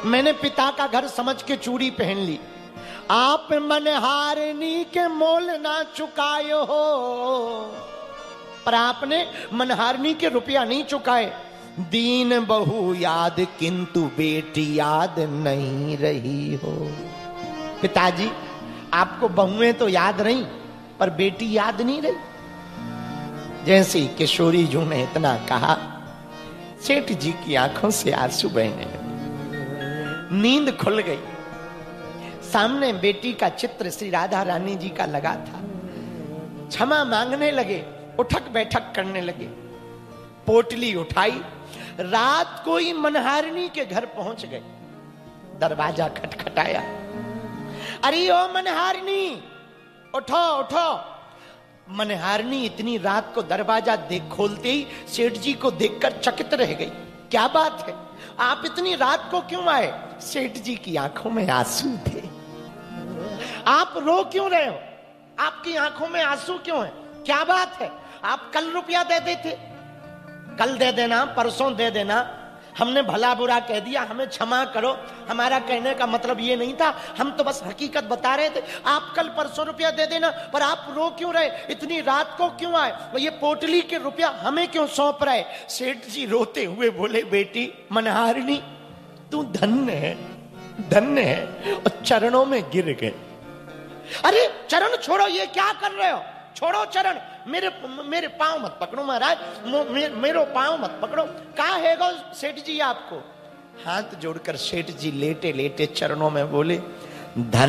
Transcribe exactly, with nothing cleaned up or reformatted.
मैंने पिता का घर समझ के चूड़ी पहन ली। आप मनहारिनी के मोल ना चुकायो हो, पर आपने मनहारिनी के रुपया नहीं चुकाए। दीन बहु याद किंतु बेटी याद नहीं रही हो। पिताजी, आपको बहुएं तो याद रही, पर बेटी याद नहीं रही। जैसे ही किशोरी जू ने इतना कहा, सेठ जी की आंखों से आंसू बहने लगे। नींद खुल गई। सामने बेटी का चित्र श्री राधा रानी जी का लगा था। क्षमा मांगने लगे, उठक बैठक करने लगे। पोटली उठाई, रात को ही मनहारिनी के घर पहुंच गए। दरवाजा खटखटाया। अरे ओ मनहारिनी, उठो उठो। मनहारिनी इतनी रात को दरवाजा देख खोलते ही सेठ जी को देखकर चकित रह गई। क्या बात है, आप इतनी रात को क्यों आए? सेठ जी की आंखों में आंसू थे। आप रो क्यों रहे हो? आपकी आंखों में आंसू क्यों है? क्या बात है? आप कल रुपया दे देते। कल दे देना, परसों दे देना। हमने भला बुरा कह दिया, हमें क्षमा करो। हमारा कहने का मतलब ये नहीं था, हम तो बस हकीकत बता रहे थे। आप कल परसों रुपया दे देना। पर आप रो क्यों रहे? इतनी रात को क्यों आए? ये पोटली के रुपया हमें क्यों सौंप रहे? सेठ जी रोते हुए बोले, बेटी मनहारिनी, तू धन्य है, धन्य है। और चरणों में गिर गए। अरे चरण छोड़ो, ये क्या कर रहे हो? छोड़ो चरण, मेरे मेरे पांव मत पकड़ो महाराज, मे, मेरो पांव मत पकड़ो। कहा है गो सेठ जी आपको? हाथ जोड़कर सेठ जी लेटे लेटे चरणों में बोले, धन